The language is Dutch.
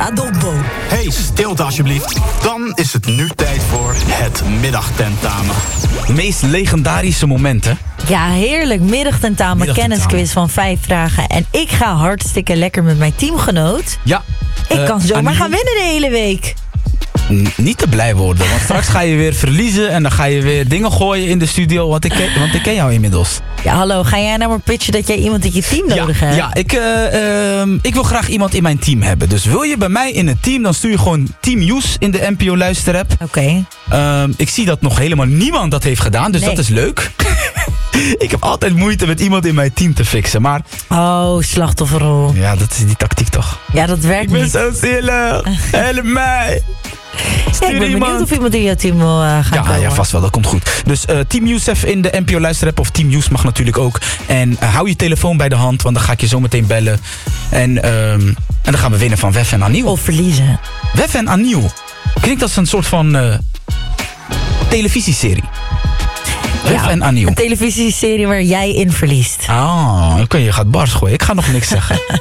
Adobo. Hey, stilte alsjeblieft. Dan is het nu tijd voor het middagtentamen. Meest legendarische momenten. Ja, heerlijk. Middagtentamen, kennisquiz van 5 vragen. En ik ga hartstikke lekker met mijn teamgenoot. Ja. Ik kan zomaar gaan winnen de hele week. Niet te blij worden, want straks ga je weer verliezen en dan ga je weer dingen gooien in de studio, want ik ken jou inmiddels. Ja, hallo, ga jij nou maar pitchen dat jij iemand in je team nodig hebt? Ja, ik wil graag iemand in mijn team hebben. Dus wil je bij mij in het team, dan stuur je gewoon Team Joes in de NPO Luisterapp. Oké. Ik zie dat nog helemaal niemand dat heeft gedaan, dus dat is leuk. Ik heb altijd moeite met iemand in mijn team te fixen, maar... Oh, slachtofferrol. Ja, dat is die tactiek toch? Ja, dat werkt niet. Ik ben zo zielig. Help mij. Ja, ik ben benieuwd of iemand in jouw team wil gaan komen. Ja, vast wel. Dat komt goed. Dus Team Youssef in de NPO Luisterapp of Team Youss mag natuurlijk ook. En hou je telefoon bij de hand, want dan ga ik je zo meteen bellen. En dan gaan we winnen van Wef en Aniel. Of verliezen. Wef en Aniel. Klinkt als een soort van televisieserie. Wef en Aniel. Een televisieserie waar jij in verliest. Ah, oké, je gaat bars gooien. Ik ga nog niks zeggen.